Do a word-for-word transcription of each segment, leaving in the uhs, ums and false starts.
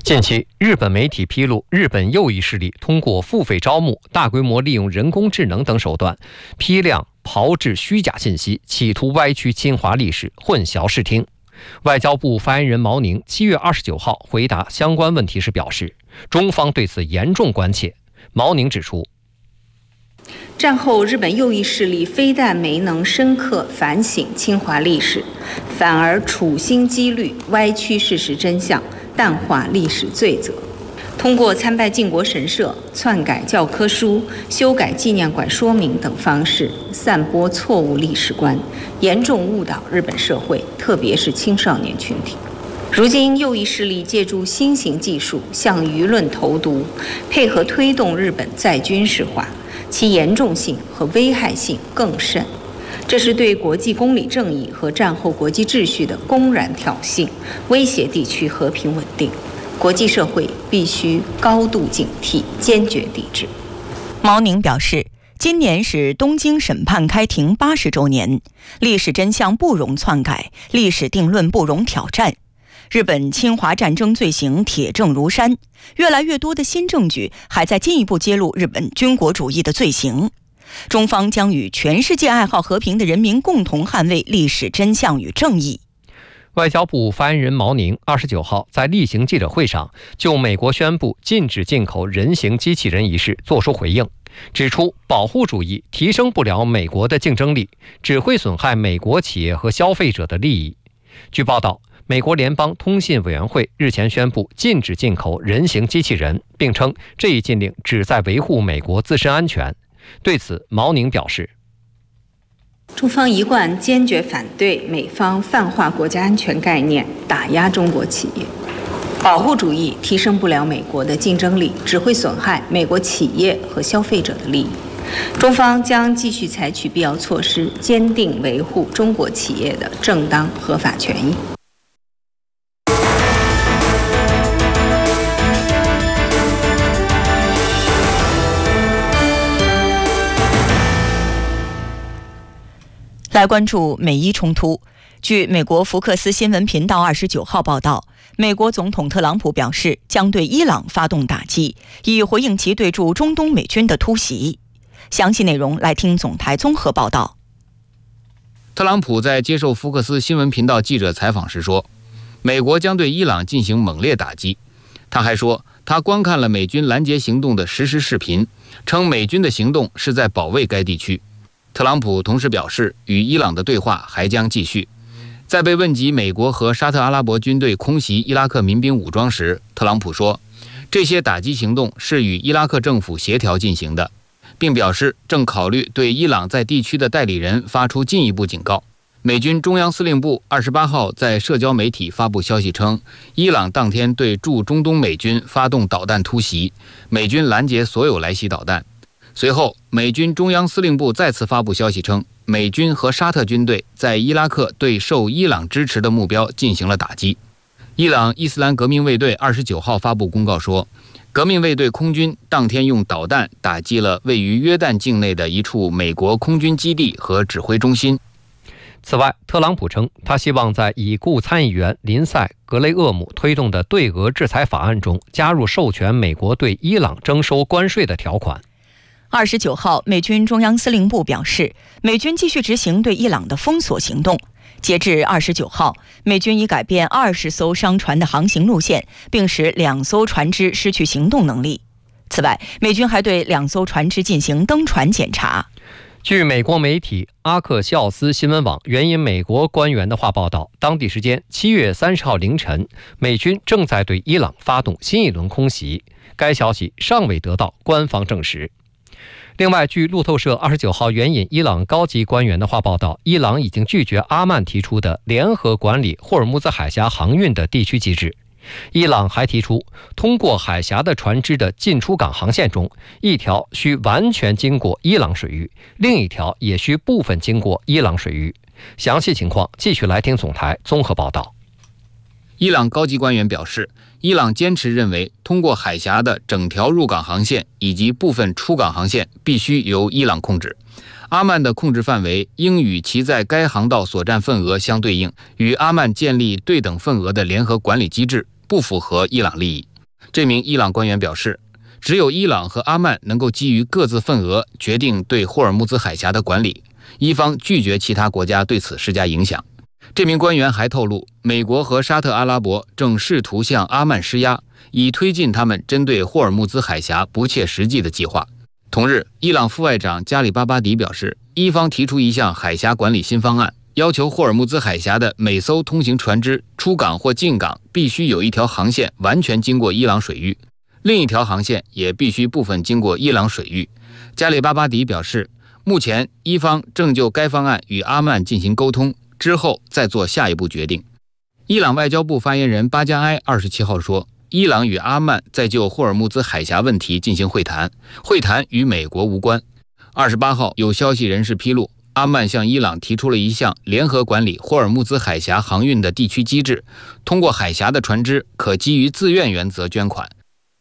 近期，日本媒体披露，日本右翼势力通过付费招募、大规模利用人工智能等手段，批量炮制虚假信息，企图歪曲侵华历史，混淆视听。外交部发言人毛宁七月二十九号回答相关问题时表示，中方对此严重关切。毛宁指出， 战后日本右翼势力非但没能深刻反省侵华历史，反而处心积虑歪曲事实真相，淡化历史罪责，通过参拜靖国神社、篡改教科书、修改纪念馆说明等方式，散播错误历史观，严重误导日本社会，特别是青少年群体。如今，右翼势力借助新型技术向舆论投毒，配合推动日本再军事化，其严重性和危害性更甚。这是对国际公理正义和战后国际秩序的公然挑衅，威胁地区和平稳定。国际社会必须高度警惕，坚决抵制。 毛宁表示，今年是东京审判开庭八十周年，历史真相不容篡改，历史定论不容挑战。日本侵华战争罪行铁证如山，越来越多的新证据还在进一步揭露日本军国主义的罪行。中方将与全世界爱好和平的人民共同捍卫历史真相与正义。 外交部发言人毛宁二十九号在例行记者会上就美国宣布禁止进口人形机器人一事作出回应，指出保护主义提升不了美国的竞争力，只会损害美国企业和消费者的利益。据报道，美国联邦通信委员会日前宣布禁止进口人形机器人，并称这一禁令旨在维护美国自身安全。对此，毛宁表示， 中方一贯坚决反对美方泛化国家安全概念，打压中国企业。保护主义提升不了美国的竞争力，只会损害美国企业和消费者的利益。中方将继续采取必要措施，坚定维护中国企业的正当合法权益。 来关注美伊冲突。据美国福克斯新闻频道二十九号报道，美国总统特朗普表示将对伊朗发动打击，以回应其对驻中东美军的突袭。详细内容来听总台综合报道。 特朗普在接受福克斯新闻频道记者采访时说，美国将对伊朗进行猛烈打击。他还说，他观看了美军拦截行动的实时视频，称美军的行动是在保卫该地区。特朗普同时表示，与伊朗的对话还将继续。在被问及美国和沙特阿拉伯军队空袭伊拉克民兵武装时，特朗普说，这些打击行动是与伊拉克政府协调进行的，并表示正考虑对伊朗在地区的代理人发出进一步警告。美军中央司令部二十八号在社交媒体发布消息称，伊朗当天对驻中东美军发动导弹突袭，美军拦截所有来袭导弹。随后，美军中央司令部再次发布消息称，美军和沙特军队在伊拉克对受伊朗支持的目标进行了打击。伊朗伊斯兰革命卫队二十九号发布公告说，革命卫队空军当天用导弹打击了位于约旦境内的一处美国空军基地和指挥中心。 此外，特朗普称，他希望在已故参议员林赛·格雷厄姆推动的对俄制裁法案中加入授权美国对伊朗征收关税的条款。 二十九号，美军中央司令部表示，美军继续执行对伊朗的封锁行动。截至二十九号，美军已改变二十艘商船的航行路线，并使两艘船只失去行动能力。此外，美军还对两艘船只进行登船检查。 据美国媒体阿克西奥斯新闻网援引美国官员的话报道，当地时间七月三十号凌晨，美军正在对伊朗发动新一轮空袭。该消息尚未得到官方证实。另外，据路透社二十九号援引伊朗高级官员的话报道，伊朗已经拒绝阿曼提出的联合管理霍尔木兹海峡航运的地区机制。伊朗还提出，通过海峡的船只的进出港航线中，一条需完全经过伊朗水域，另一条也需部分经过伊朗水域。详细情况继续来听总台综合报道。 伊朗高级官员表示，伊朗坚持认为，通过海峡的整条入港航线以及部分出港航线必须由伊朗控制。阿曼的控制范围应与其在该航道所占份额相对应，与阿曼建立对等份额的联合管理机制不符合伊朗利益。 这名伊朗官员表示，只有伊朗和阿曼能够基于各自份额决定对霍尔木兹海峡的管理，伊方拒绝其他国家对此施加影响。这名官员还透露，美国和沙特阿拉伯正试图向阿曼施压，以推进他们针对霍尔木兹海峡不切实际的计划。同日，伊朗副外长加里巴巴迪表示，伊方提出一项海峡管理新方案，要求霍尔木兹海峡的每艘通行船只出港或进港必须有一条航线完全经过伊朗水域，另一条航线也必须部分经过伊朗水域。加里巴巴迪表示，目前伊方正就该方案与阿曼进行沟通，之后再做下一步决定。伊朗外交部发言人巴加埃二十七号说，伊朗与阿曼在就霍尔木兹海峡问题进行会谈，会谈与美国无关。二十八号，有消息人士披露，阿曼向伊朗提出了一项联合管理霍尔木兹海峡航运的地区机制，通过海峡的船只可基于自愿原则捐款。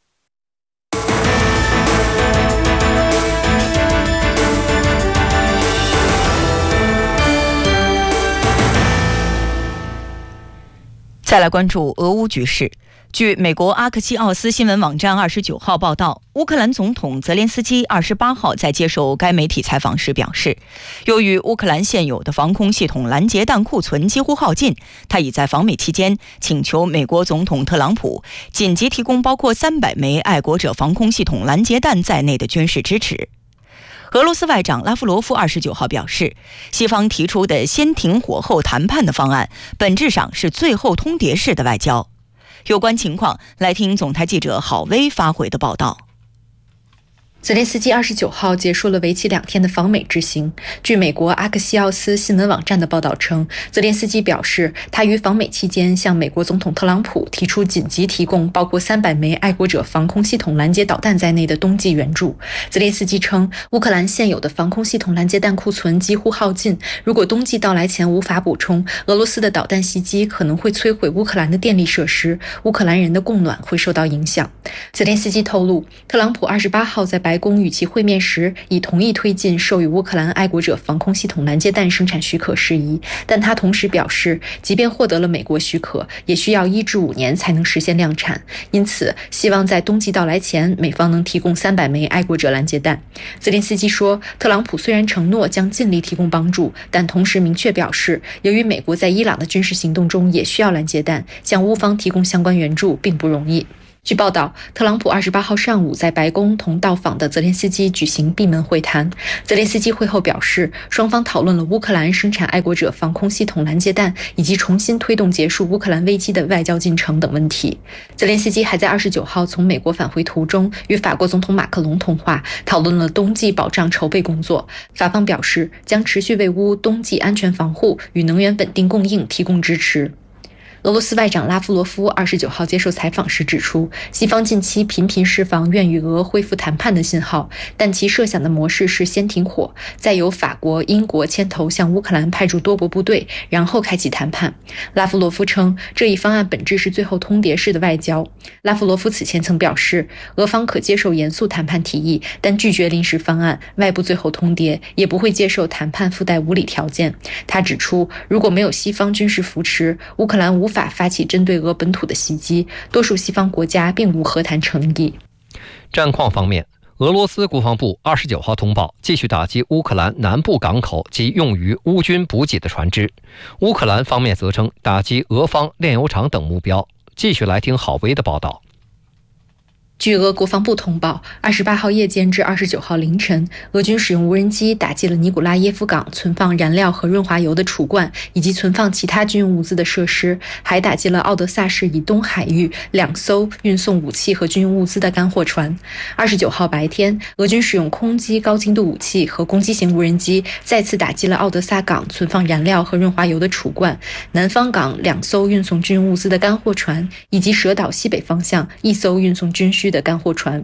再来关注俄乌局势。据美国阿克西奥斯新闻网站二十九号报道，乌克兰总统泽连斯基二十八号在接受该媒体采访时表示，由于乌克兰现有的防空系统拦截弹库存几乎耗尽，他已在访美期间请求美国总统特朗普紧急提供包括三百枚爱国者防空系统拦截弹在内的军事支持。俄罗斯外长拉夫罗夫二十九号表示，西方提出的先停火后谈判的方案本质上是最后通牒式的外交。有关情况，来听总台记者郝薇发回的报道。 泽连斯基二十九号结束了为期两天的访美之行。据美国阿克西奥斯新闻网站的报道称，泽连斯基表示，他于访美期间向美国总统特朗普提出紧急提供包括三百枚爱国者防空系统拦截导弹在内的冬季援助。泽连斯基称，乌克兰现有的防空系统拦截弹库存几乎耗尽，如果冬季到来前无法补充，俄罗斯的导弹袭击可能会摧毁乌克兰的电力设施，乌克兰人的供暖会受到影响。泽连斯基透露，特朗普二十八号在白白宫与其会面时，已同意推进授予乌克兰爱国者防空系统拦截弹生产许可事宜，但他同时表示，即便获得了美国许可，也需要一至五年才能实现量产，因此希望在冬季到来前，美方能提供三百枚爱国者拦截弹。泽连斯基说，特朗普虽然承诺将尽力提供帮助，但同时明确表示，由于美国在伊朗的军事行动中也需要拦截弹，向乌方提供相关援助并不容易。据报道，特朗普二十八号上午在白宫同到访的泽连斯基举行闭门会谈。泽连斯基会后表示，双方讨论了乌克兰生产爱国者防空系统拦截弹以及重新推动结束乌克兰危机的外交进程等问题。泽连斯基还在二十九号从美国返回途中与法国总统马克龙通话，讨论了冬季保障筹备工作。法方表示，将持续为乌冬季安全防护与能源稳定供应提供支持。俄罗斯外长拉夫罗夫二十九号接受采访时指出，西方近期频频释放愿与俄恢复谈判的信号，但其设想的模式是先停火，再由法国、英国牵头向乌克兰派驻多国部队，然后开启谈判。拉夫罗夫称，这一方案本质是最后通牒式的外交。拉夫罗夫此前曾表示，俄方可接受严肃谈判提议，但拒绝临时方案、外部最后通牒，也不会接受谈判附带无理条件。他指出，如果没有西方军事扶持，乌克兰无法发起针对俄本土的袭击，多数西方国家并无和谈诚意。 战况方面，俄罗斯国防部二十九号通报，继续打击乌克兰南部港口及用于乌军补给的船只。乌克兰方面则称打击俄方炼油厂等目标。继续来听郝薇的报道。 据俄国防部通报，二十八号夜间至二十九号凌晨，俄军使用无人机打击了尼古拉耶夫港存放燃料和润滑油的储罐以及存放其他军用物资的设施，还打击了奥德萨市以东海域两艘运送武器和军用物资的干货船。二十九号白天，俄军使用空击高精度武器和攻击型无人机再次打击了奥德萨港存放燃料和润滑油的储罐、南方港两艘运送军用物资的干货船，以及蛇岛西北方向一艘运送军需的干货船。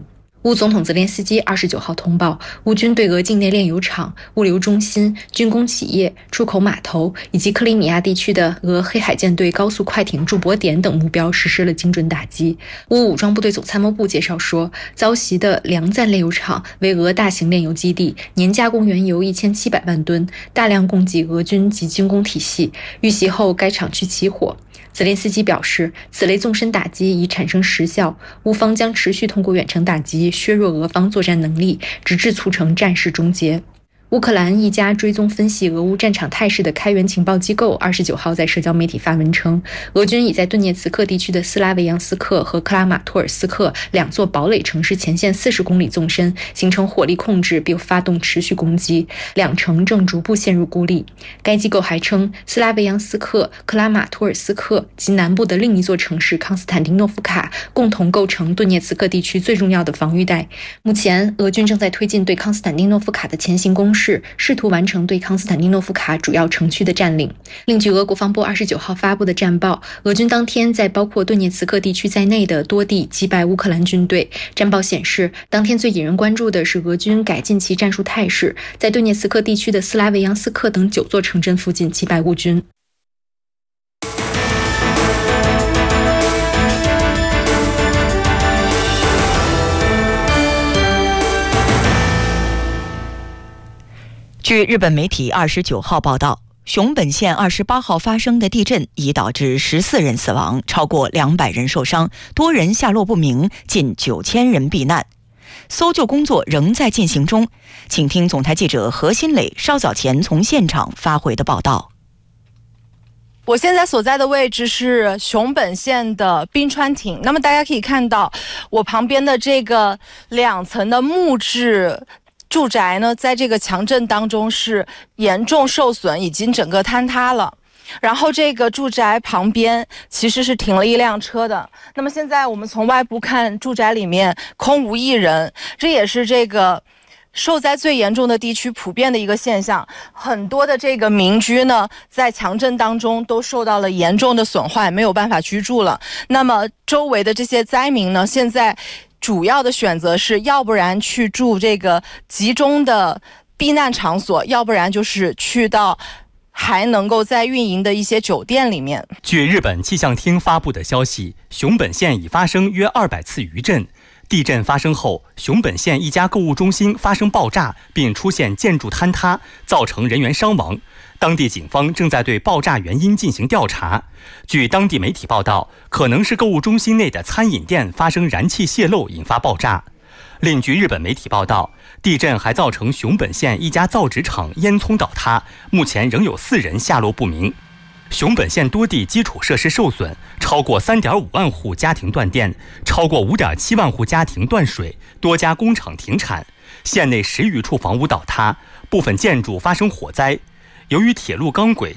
乌总统泽连斯基二十九号通报，乌军对俄境内炼油厂、物流中心、军工企业、出口码头以及克里米亚地区的俄黑海舰队高速快艇驻泊点等目标实施了精准打击。乌武装部队总参谋部介绍说，遭袭的梁赞炼油厂为俄大型炼油基地，年加工原油一千七百万吨，大量供给俄军及军工体系。遇袭后，该厂区起火。泽连斯基表示，此类纵深打击已产生实效，乌方将持续通过远程打击削弱俄方作战能力，直至促成战事终结。乌克兰一家追踪分析俄乌战场态势的开源情报机构二十九号在社交媒体发文称，俄军已在顿涅茨克地区的斯拉维扬斯克和克拉马托尔斯克两座堡垒城市前线四十公里纵深形成火力控制，并发动持续攻击，两城正逐步陷入孤立。该机构还称，斯拉维扬斯克、克拉马托尔斯克及南部的另一座城市康斯坦丁诺夫卡共同构成顿涅茨克地区最重要的防御带。目前，俄军正在推进对康斯坦丁诺夫卡的前行攻势，试图完成对康斯坦丁诺夫卡主要城区的占领。另据俄国防部二十九号发布的战报，俄军当天在包括顿涅茨克地区在内的多地击败乌克兰军队。战报显示，当天最引人关注的是俄军改进其战术态势，在顿涅茨克地区的斯拉维扬斯克等九座城镇附近击败乌军。 据日本媒体二十九号报道，熊本县二十八号发生的地震已导致十四人死亡，超过两百人受伤，多人下落不明，近九千人避难。搜救工作仍在进行中。请听总台记者何新磊稍早前从现场发回的报道。 我现在所在的位置是熊本县的冰川町，那么大家可以看到，我旁边的这个两层的木质住宅呢，在这个强震当中是严重受损，已经整个坍塌了。然后这个住宅旁边其实是停了一辆车的。那么现在我们从外部看，住宅里面空无一人，这也是这个受灾最严重的地区普遍的一个现象。很多的这个民居呢，在强震当中都受到了严重的损坏，没有办法居住了。那么周围的这些灾民呢，现在主要的选择是，要不然去住这个集中的避难场所，要不然就是去到还能够在运营的一些酒店里面。 据日本气象厅发布的消息，熊本县已发生约二百次余震。地震发生后，熊本县一家购物中心发生爆炸，并出现建筑坍塌，造成人员伤亡。当地警方正在对爆炸原因进行调查。据当地媒体报道，可能是购物中心内的餐饮店发生燃气泄漏引发爆炸。另据日本媒体报道，地震还造成熊本县一家造纸厂烟囱倒塌，目前仍有四人下落不明。熊本县多地基础设施受损，超过 三点五万户家庭断电，超过 五点七万户家庭断水，多家工厂停产，县内十余处房屋倒塌，部分建筑发生火灾。由于铁路钢轨